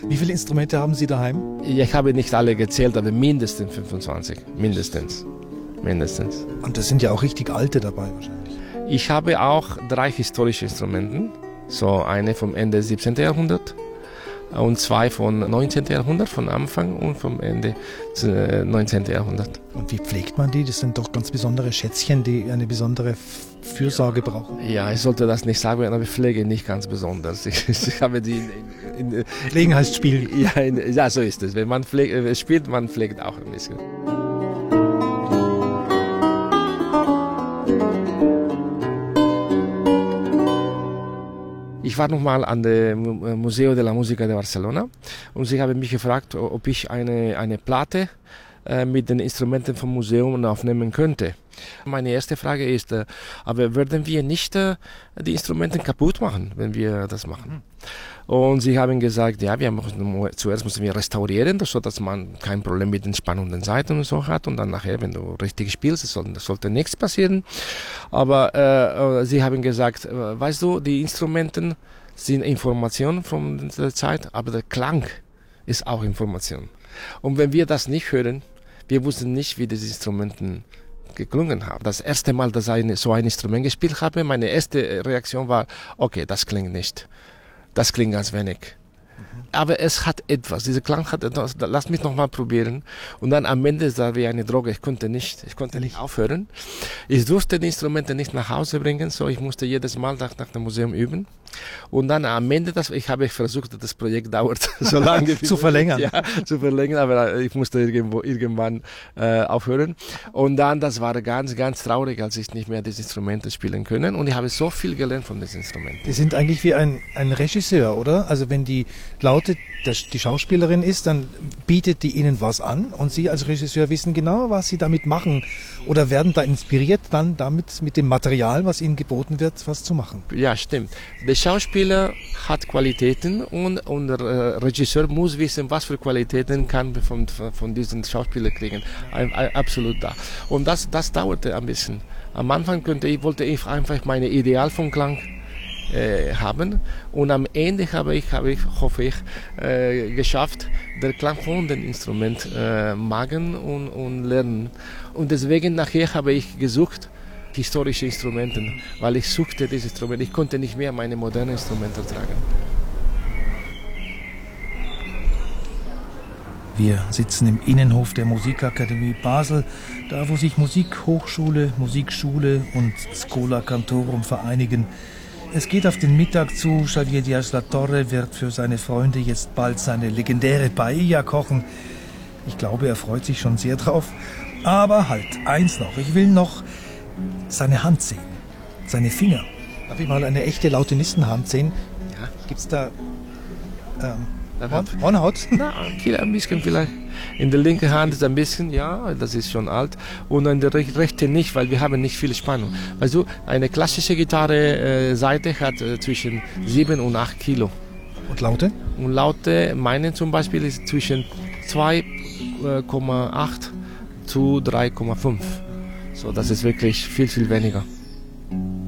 Wie viele Instrumente haben Sie daheim? Ich habe nicht alle gezählt, aber mindestens 25. Mindestens. Und das sind ja auch richtig alte dabei wahrscheinlich. Ich habe auch 3 historische Instrumente. So eine vom Ende 17. Jahrhundert und 2 vom 19. Jahrhundert, von Anfang und vom Ende 19. Jahrhundert. Und wie pflegt man die? Das sind doch ganz besondere Schätzchen, die eine besondere Fürsorge brauchen. Ja, ich sollte das nicht sagen, aber ich pflege nicht ganz besonders. Ich habe die Pflegen heißt spielen. Ja, so ist es. Wenn man spielt, man pflegt auch ein bisschen. Ich war nochmal an dem Museo de la Música de Barcelona und sie haben mich gefragt, ob ich eine Platte mit den Instrumenten vom Museum aufnehmen könnte. Meine erste Frage ist, aber würden wir nicht die Instrumente kaputt machen, wenn wir das machen? Und sie haben gesagt, ja, zuerst müssen wir restaurieren, sodass man kein Problem mit den spannenden Seiten und so hat. Und dann nachher, wenn du richtig spielst, sollte nichts passieren. Aber sie haben gesagt, weißt du, die Instrumente sind Informationen von der Zeit, aber der Klang ist auch Information. Und wenn wir das nicht hören, wir wussten nicht, wie diese Instrumente geklungen haben. Das erste Mal, dass ich so ein Instrument gespielt habe, meine erste Reaktion war, okay, das klingt nicht. Das klingt ganz wenig. Aber es hat etwas, dieser Klang hat etwas, lass mich nochmal probieren. Und dann am Ende sah wie eine Droge, ich konnte nicht aufhören. Ich durfte die Instrumente nicht nach Hause bringen, so ich musste jedes Mal nach dem Museum üben. Und dann am Ende, ich habe versucht, das Projekt dauert so lange. Zu verlängern. Ja, zu verlängern, aber ich musste irgendwann aufhören. Und dann, das war ganz, ganz traurig, als ich nicht mehr diese Instrumente spielen können. Und ich habe so viel gelernt von diesen Instrumenten. Die sind eigentlich wie ein Regisseur, oder? Also wenn die Laute die Schauspielerin ist, dann bietet die ihnen was an und Sie als Regisseur wissen genau, was Sie damit machen oder werden da inspiriert, dann damit mit dem Material, was Ihnen geboten wird, was zu machen. Ja, stimmt. Der Schauspieler hat Qualitäten und der Regisseur muss wissen, was für Qualitäten kann von diesen Schauspielern kriegen. Absolut da. Und das dauerte ein bisschen. Am Anfang wollte ich einfach meine Ideal von Klang haben und am Ende habe ich, hoffe ich, geschafft, den Klang von dem Instrument magen und lernen. Und deswegen nachher habe ich gesucht historische Instrumente, weil ich suchte diese Instrumente. Ich konnte nicht mehr meine modernen Instrumente tragen. Wir sitzen im Innenhof der Musikakademie Basel, da wo sich Musikhochschule, Musikschule und Schola Cantorum vereinigen. Es geht auf den Mittag zu. Xavier Diaz-La Torre wird für seine Freunde jetzt bald seine legendäre Paella kochen. Ich glaube, er freut sich schon sehr drauf. Aber halt, eins noch. Ich will noch seine Hand sehen. Seine Finger. Darf ich mal eine echte Lautenistenhand sehen? Ja. Gibt's da Hornhaut? Na, ein bisschen vielleicht. In der linken Hand ist ein bisschen, ja, das ist schon alt. Und in der rechten nicht, weil wir haben nicht viel Spannung. Also eine klassische Gitarre-Seite hat zwischen 7 und 8 Kilo. Und Laute? Und Laute, meine zum Beispiel, ist zwischen 2,8 zu 3,5. So, das ist wirklich viel, viel weniger.